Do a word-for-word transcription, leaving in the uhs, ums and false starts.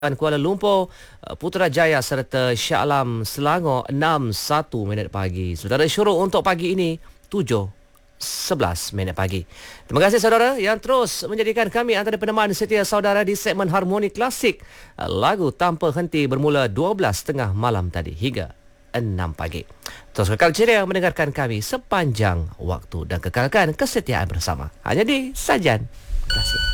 Kuala Lumpur, Putrajaya serta Shah Alam Selangor enam satu minit pagi. Saudara, syuruk untuk pagi ini tujuh sebelas minit pagi. Terima kasih saudara yang terus menjadikan kami antara peneman setia saudara di segmen Harmoni Klasik. Lagu tanpa henti bermula dua belas tiga puluh malam tadi hingga enam pagi. Terus kekal ceria mendengarkan kami sepanjang waktu dan kekalkan kesetiaan bersama. Hanya di Sajan. Terima kasih.